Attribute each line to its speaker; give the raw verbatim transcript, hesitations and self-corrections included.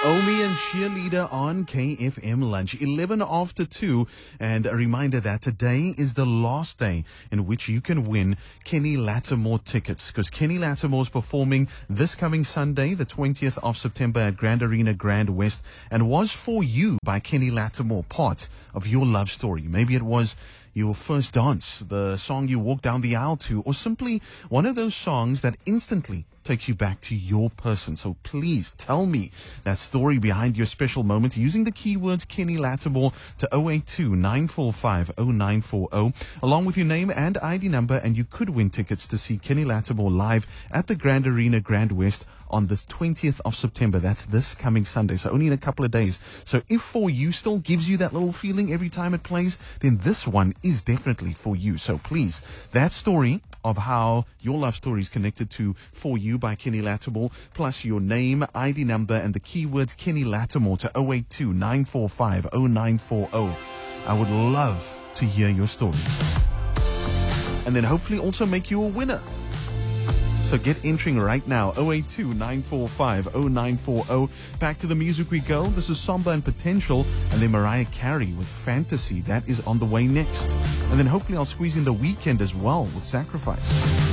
Speaker 1: Omi and Cheerleader on K F M Lunch, eleven after two. And a reminder that today is the last day in which you can win Kenny Lattimore tickets, because Kenny Lattimore is performing this coming Sunday, the twentieth of September at Grand Arena, Grand West. And Was For You by Kenny Lattimore part of your love story? Maybe it was your first dance, the song you walked down the aisle to, or simply one of those songs that instantly takes you back to your person. So please tell me that story behind your special moment using the keywords Kenny Lattimore to zero eight two, nine four five, zero nine four zero, along with your name and I D number, and you could win tickets to see Kenny Lattimore live at the Grand Arena, Grand West on the twentieth of September. That's this coming Sunday, so only in a couple of days. So if For You still gives you that little feeling every time it plays, then this one is definitely for you. So please, that story of how your love story is connected to For You by Kenny Lattimore, plus your name, I D number, and the keywords Kenny Lattimore to zero eight two, nine four five, zero nine four zero. I would love to hear your story. And then hopefully also make you a winner. So get entering right now, zero eight two, nine four five, zero nine four zero. Back to the music we go. This is Samba and Potential, and then Mariah Carey with Fantasy. That is on the way next. And then hopefully I'll squeeze in The Weekend as well with Sacrifice.